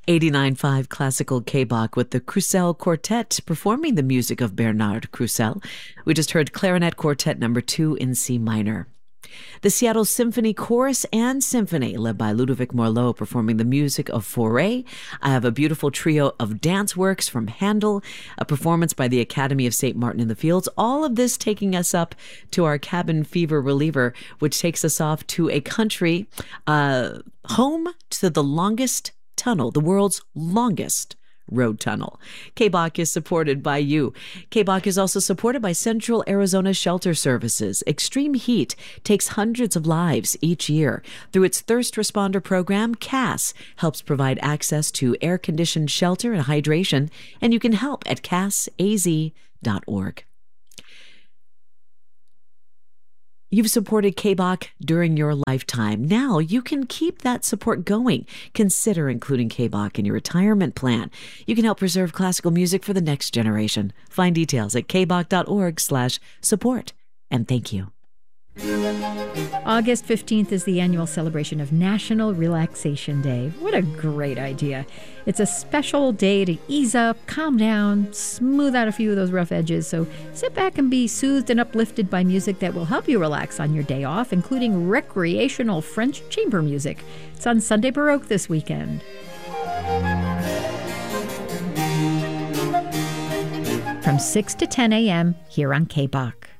89.5 Classical K-Bach with the Crusel Quartet performing the music of Bernard Crusel. We just heard Clarinet Quartet number 2 in C minor. The Seattle Symphony Chorus and Symphony, led by Ludovic Morlot, performing the music of Fauré. I have a beautiful trio of dance works from Handel, a performance by the Academy of St. Martin in the Fields. All of this taking us up to our cabin fever reliever, which takes us off to a country home to the longest tunnel, the world's longest road tunnel. K-Bach is supported by you. K-Bach is also supported by Central Arizona Shelter Services. Extreme heat takes hundreds of lives each year. Through its thirst responder program, CAS helps provide access to air-conditioned shelter and hydration, and you can help at casaz.org. You've supported K-Bach during your lifetime. Now you can keep that support going. Consider including K-Bach in your retirement plan. You can help preserve classical music for the next generation. Find details at kbach.org/support. And thank you. August 15th is the annual celebration of National Relaxation Day. What a great idea. It's a special day to ease up, calm down, smooth out a few of those rough edges. So sit back and be soothed and uplifted by music that will help you relax on your day off, including recreational French chamber music. It's on Sunday Baroque this weekend. From 6 to 10 a.m. here on K-Bach.